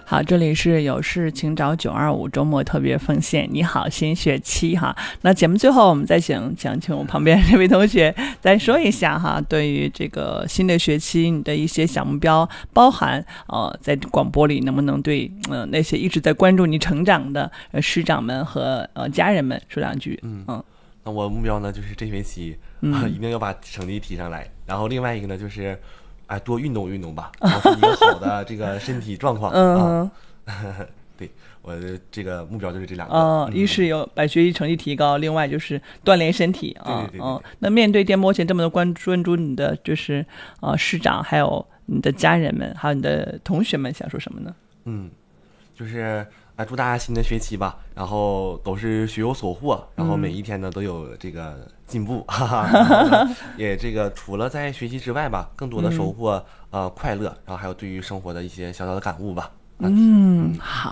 好，这里是有事请找925周末特别奉献。你好，新学期哈。那节目最后我们再想请我旁边这位同学再说一下哈，对于这个新的学期你的一些小目标，包含在广播里能不能对那些一直在关注你成长的师长们和家人们说两句。 那我目标呢就是这学期一定要把成绩提上来，然后另外一个呢就是多运动运动吧，保持一个好的这个身体状况对，我的这个目标就是这两个。 一是有把学习成绩提高，另外就是锻炼身体对。 那面对电波前这么多关注你的就是师长，还有你的家人们，还有你的同学们，想说什么呢？ 就是祝大家新的学期吧，然后都是学有所获，然后每一天呢都有这个进步，也这个除了在学习之外吧，更多的收获快乐，然后还有对于生活的一些小小的感悟吧。 好。